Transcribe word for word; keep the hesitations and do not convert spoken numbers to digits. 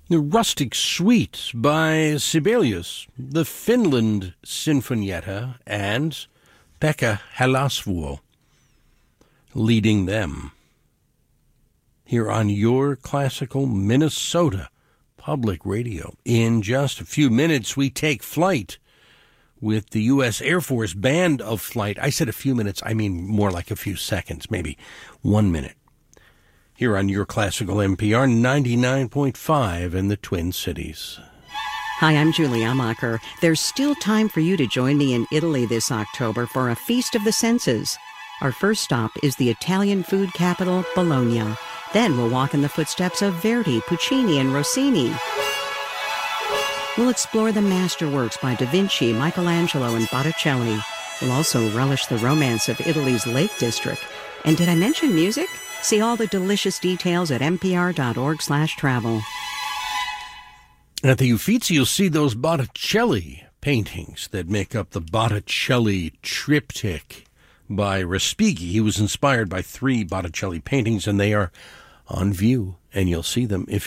The Rustic Suite by Sibelius, the Finland Sinfonietta, and Pekka Halasvuo leading them. Here on your classical Minnesota Public Radio. In just a few minutes, we take flight with the U S Air Force Band of Flight. I said a few minutes, I mean more like a few seconds, maybe one minute. Here on your classical N P R ninety-nine point five in the Twin Cities. Hi, I'm Julie Amacher. There's still time for you to join me in Italy this October for a Feast of the Senses. Our first stop is the Italian food capital, Bologna. Then we'll walk in the footsteps of Verdi, Puccini, and Rossini. We'll explore the masterworks by Da Vinci, Michelangelo, and Botticelli. We'll also relish the romance of Italy's Lake District. And did I mention music? See all the delicious details at npr.org slash travel. At the Uffizi, you'll see those Botticelli paintings that make up the Botticelli Triptych by Respighi. He was inspired by three Botticelli paintings, and they are on view, and you'll see them if